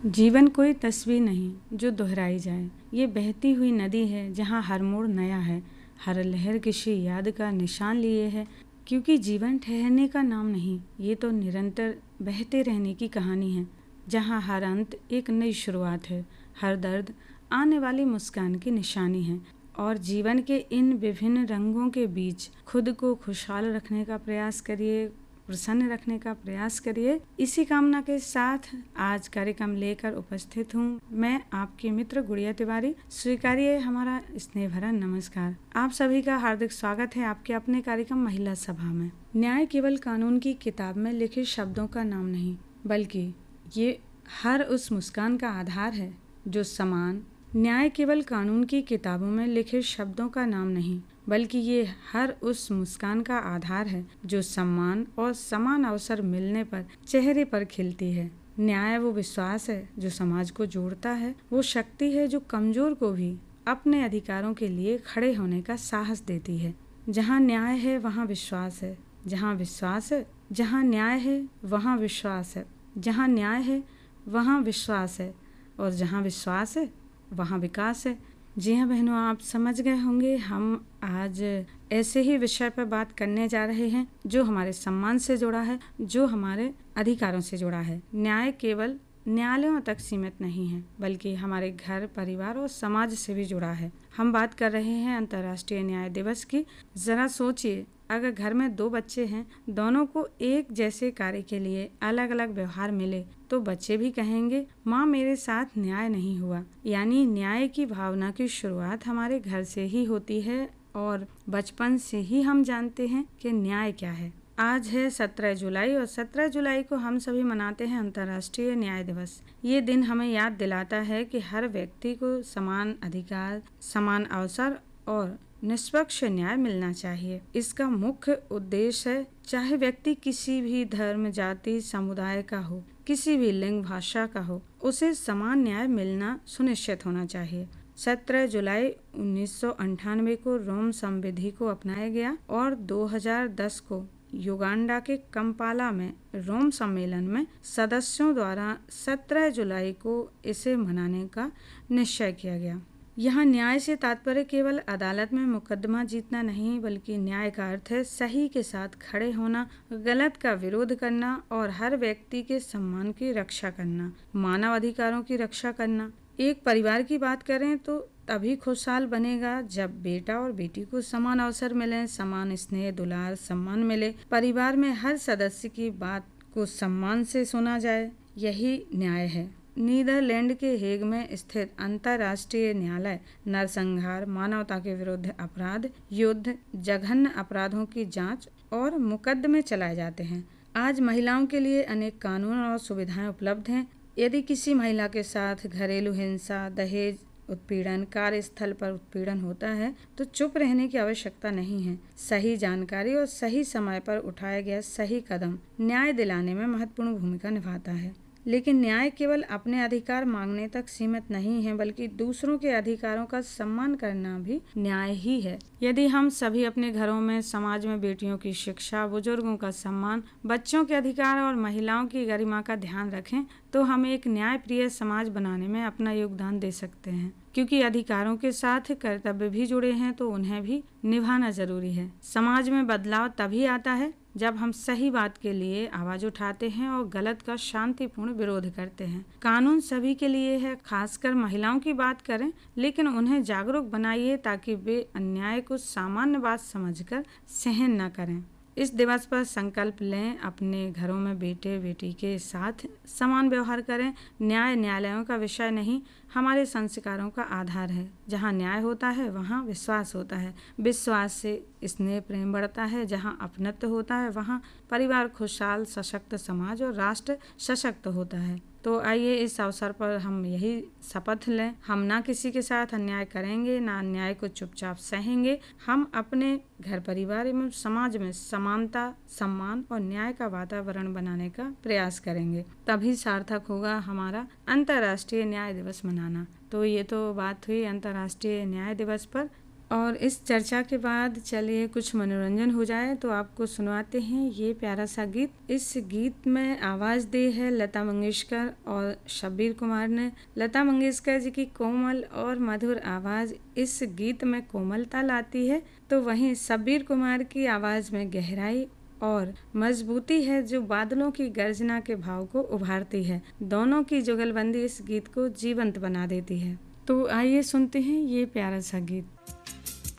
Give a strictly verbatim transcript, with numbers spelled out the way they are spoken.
जीवन कोई तस्वीर नहीं जो दोहराई जाए। ये बहती हुई नदी है जहाँ हर मोड़ नया है, हर लहर किसी याद का निशान लिए है। क्योंकि जीवन ठहरने का नाम नहीं, ये तो निरंतर बहते रहने की कहानी है, जहाँ हर अंत एक नई शुरुआत है, हर दर्द आने वाली मुस्कान की निशानी है। और जीवन के इन विभिन्न रंगों के बीच खुद को खुशहाल रखने का प्रयास करिए, प्रसन्न रखने का प्रयास करिए। इसी कामना के साथ आज कार्यक्रम लेकर उपस्थित हूँ मैं, आपकी मित्र गुड़िया तिवारी। स्वीकारिए हमारा स्नेह भरा नमस्कार। आप सभी का हार्दिक स्वागत है आपके अपने कार्यक्रम महिला सभा में। न्याय केवल कानून की किताब में लिखे शब्दों का नाम नहीं, बल्कि ये हर उस मुस्कान का आधार है जो समान न्याय केवल कानून की किताबों में लिखे शब्दों का नाम नहीं, बल्कि ये हर उस मुस्कान का आधार है जो सम्मान और समान अवसर मिलने पर चेहरे पर खिलती है। न्याय वो विश्वास है जो समाज को जोड़ता है, वो शक्ति है जो कमजोर को भी अपने अधिकारों के लिए खड़े होने का साहस देती है। जहाँ न्याय है वहाँ विश्वास है, जहाँ विश्वास है जहाँ न्याय है वहाँ विश्वास है, जहाँ न्याय है वहाँ विश्वास है, और जहाँ विश्वास है वहाँ विकास है। जी हाँ बहनों, आप समझ गए होंगे हम आज ऐसे ही विषय पर बात करने जा रहे हैं जो हमारे सम्मान से जुड़ा है, जो हमारे अधिकारों से जुड़ा है। न्याय केवल न्यायालयों तक सीमित नहीं है, बल्कि हमारे घर, परिवार और समाज से भी जुड़ा है। हम बात कर रहे हैं अंतर्राष्ट्रीय न्याय दिवस की। जरा सोचिए, अगर घर में दो बच्चे हैं, दोनों को एक जैसे कार्य के लिए अलग अलग व्यवहार मिले, तो बच्चे भी कहेंगे माँ मेरे साथ न्याय नहीं हुआ। यानी न्याय की भावना की शुरुआत हमारे घर से ही होती है और बचपन से ही हम जानते हैं कि न्याय क्या है। आज है सत्रह जुलाई और सत्रह जुलाई को हम सभी मनाते हैं अंतर्राष्ट्रीय न्याय दिवस। ये दिन हमें याद दिलाता है कि हर व्यक्ति को समान अधिकार, समान अवसर और निष्पक्ष न्याय मिलना चाहिए। इसका मुख्य उद्देश्य है, चाहे व्यक्ति किसी भी धर्म, जाति, समुदाय का हो, किसी भी लिंग, भाषा का हो, उसे समान न्याय मिलना सुनिश्चित होना चाहिए। सत्रह जुलाई उन्नीस सौ अंठानवे को रोम संविधि को अपनाया गया और दो हज़ार दस को युगांडा के कंपाला में रोम सम्मेलन में सदस्यों द्वारा सत्रह जुलाई को इसे मनाने का निश्चय किया गया। यहाँ न्याय से तात्पर्य केवल अदालत में मुकदमा जीतना नहीं, बल्कि न्याय का अर्थ है सही के साथ खड़े होना, गलत का विरोध करना और हर व्यक्ति के सम्मान की रक्षा करना, मानव अधिकारों की रक्षा करना। एक परिवार की बात करें तो तभी खुशहाल बनेगा जब बेटा और बेटी को समान अवसर मिले, समान स्नेह, दुलार, सम्मान मिले। परिवार में हर सदस्य की बात को सम्मान से सुना जाए, यही न्याय है। नीदरलैंड के हेग में स्थित अंतर्राष्ट्रीय न्यायालय नरसंहार, मानवता के विरुद्ध अपराध, युद्ध, जघन्य अपराधों की जांच और मुकदमे चलाए जाते हैं। आज महिलाओं के लिए अनेक कानून और सुविधाएं उपलब्ध हैं। यदि किसी महिला के साथ घरेलू हिंसा, दहेज, उत्पीड़न, कार्यस्थल पर उत्पीड़न होता है तो चुप रहने की आवश्यकता नहीं है। सही जानकारी और सही समय पर उठाया गया सही कदम न्याय दिलाने में महत्वपूर्ण भूमिका निभाता है। लेकिन न्याय केवल अपने अधिकार मांगने तक सीमित नहीं है, बल्कि दूसरों के अधिकारों का सम्मान करना भी न्याय ही है। यदि हम सभी अपने घरों में, समाज में बेटियों की शिक्षा, बुजुर्गों का सम्मान, बच्चों के अधिकार और महिलाओं की गरिमा का ध्यान रखें, तो हम एक न्याय प्रिय समाज बनाने में अपना योगदान दे सकते हैं। क्योंकि अधिकारों के साथ कर्तव्य भी जुड़े हैं, तो उन्हें भी निभाना जरूरी है। समाज में बदलाव तभी आता है जब हम सही बात के लिए आवाज उठाते हैं और गलत का शांतिपूर्ण विरोध करते हैं। कानून सभी के लिए है, खासकर महिलाओं की बात करें, लेकिन उन्हें जागरूक बनाइए ताकि वे अन्याय को सामान्य बात समझकर सहन न करें। इस दिवस पर संकल्प लें, अपने घरों में बेटे बेटी के साथ समान व्यवहार करें। न्याय न्यायालयों का विषय नहीं, हमारे संस्कारों का आधार है। जहाँ न्याय होता है वहाँ विश्वास होता है, विश्वास से स्नेह प्रेम बढ़ता है। जहाँ अपनत्व होता है वहाँ परिवार खुशहाल, सशक्त समाज और राष्ट्र सशक्त होता है। तो आइए इस अवसर पर हम यही शपथ लें, हम ना किसी के साथ अन्याय करेंगे, ना अन्याय को चुपचाप सहेंगे। हम अपने घर, परिवार एवं समाज में समानता, सम्मान और न्याय का वातावरण बनाने का प्रयास करेंगे। तभी सार्थक होगा हमारा अंतर्राष्ट्रीय न्याय दिवस मनाना। तो ये तो बात हुई अंतर्राष्ट्रीय न्याय दिवस पर। और इस चर्चा के बाद चलिए कुछ मनोरंजन हो जाए तो आपको सुनवाते हैं ये प्यारा सा गीत। इस गीत में आवाज़ दी है लता मंगेशकर और शब्बीर कुमार ने। लता मंगेशकर जी की कोमल और मधुर आवाज़ इस गीत में कोमलता लाती है, तो वहीं शब्बीर कुमार की आवाज़ में गहराई और मजबूती है जो बादलों की गर्जना के भाव को उभारती है। दोनों की जुगलबंदी इस गीत को जीवंत बना देती है। तो आइए सुनते हैं ये प्यारा सा गीत।